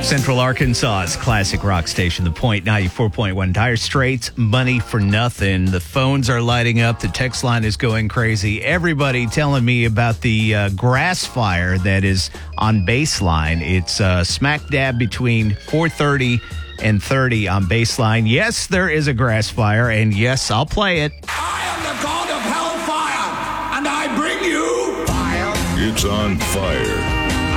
Central Arkansas's classic rock station, The Point, 94.1. Dire Straits, Money for Nothing. The phones are lighting up. The text line is going crazy. Everybody telling me about the grass fire that is on Baseline. It's smack dab between 4:30 and 30 on Baseline. Yes, there is a grass fire, and yes, I'll play it. I am the god of hellfire, and I bring you fire. It's on fire.